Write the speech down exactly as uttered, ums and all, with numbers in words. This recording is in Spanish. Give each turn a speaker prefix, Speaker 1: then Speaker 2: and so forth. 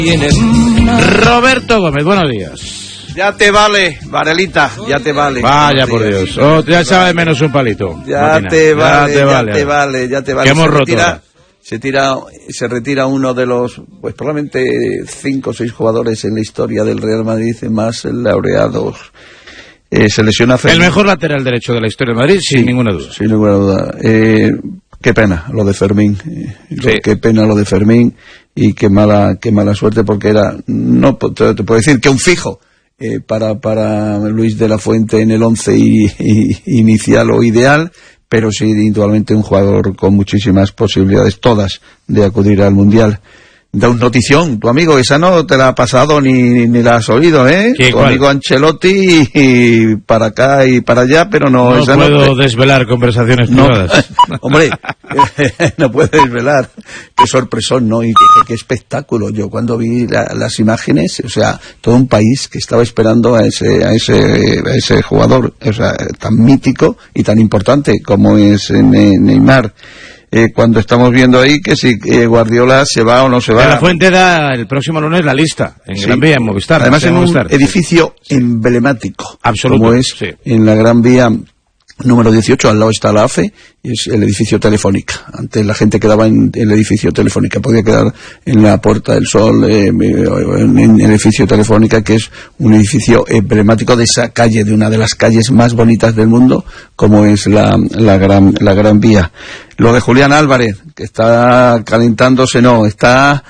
Speaker 1: Roberto Gómez, buenos días.
Speaker 2: Ya te vale, Varelita, ya te vale.
Speaker 1: Vaya por Dios, oh, ya sabe de menos un palito.
Speaker 2: Ya
Speaker 1: Martina.
Speaker 2: te vale,
Speaker 1: ya te
Speaker 2: ya
Speaker 1: vale,
Speaker 2: te vale, ya te vale.
Speaker 1: Que hemos
Speaker 2: se
Speaker 1: roto.
Speaker 2: retira, se tira, se retira uno de los, pues probablemente cinco o seis jugadores en la historia del Real Madrid más laureados. Eh, se lesiona Fermín.
Speaker 1: El mejor lateral derecho de la historia de Madrid, sin sí, ninguna duda.
Speaker 2: Sin ninguna duda. Eh, qué pena lo de Fermín. Eh, sí. Qué pena lo de Fermín y qué mala, qué mala suerte porque era, no te, te puedo decir que un fijo eh, para para Luis de la Fuente en el once y, y, inicial o ideal, pero sí indudablemente un jugador con muchísimas posibilidades, todas, de acudir al Mundial. Da un notición, tu amigo, esa no te la ha pasado ni, ni la has oído, ¿eh? Tu
Speaker 1: ¿cuál?
Speaker 2: amigo Ancelotti y, y para acá y para allá, pero no...
Speaker 1: No
Speaker 2: esa
Speaker 1: puedo
Speaker 2: no te...
Speaker 1: desvelar conversaciones
Speaker 2: no,
Speaker 1: privadas.
Speaker 2: Hombre, no puedes desvelar. Qué sorpresón, ¿no? Y qué, qué espectáculo. Yo cuando vi la, las imágenes, o sea, todo un país que estaba esperando a ese, a ese, a ese jugador, o sea, tan mítico y tan importante como es Neymar. Eh, cuando estamos viendo ahí que si eh, Guardiola se va o no se va.
Speaker 1: De la Fuente da el próximo lunes la lista en sí. Gran Vía, en Movistar.
Speaker 2: Además en
Speaker 1: Movistar.
Speaker 2: un edificio sí. emblemático.
Speaker 1: Absoluto.
Speaker 2: Como es
Speaker 1: sí.
Speaker 2: en la Gran Vía número dieciocho, al lado está la A F E, y es el edificio Telefónica. Antes la gente quedaba en el edificio Telefónica, podía quedar en la Puerta del Sol, eh, en el edificio Telefónica, que es un edificio emblemático de esa calle, de una de las calles más bonitas del mundo, como es la, la, gran, la Gran Vía. Lo de Julián Álvarez, que está calentándose, no, está